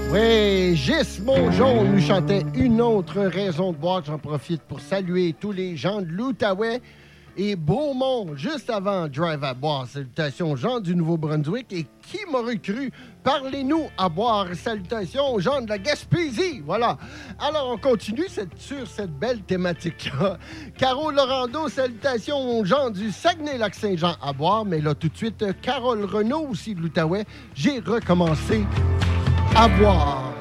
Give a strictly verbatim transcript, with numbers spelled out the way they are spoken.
Oui, Gis Mongeon nous chantait une autre raison de boire. J'en profite pour saluer tous les gens de l'Outaouais et Beaumont, juste avant Drive à boire. Salutations aux gens du Nouveau-Brunswick. Et qui m'aurait cru? Parlez-nous à boire. Salutations aux gens de la Gaspésie. Voilà. Alors, on continue cette, sur cette belle thématique-là. Caro Laurando, salutations aux gens du Saguenay-Lac-Saint-Jean à boire. Mais là, tout de suite, Carole Renaud, aussi de l'Outaouais. J'ai recommencé à boire.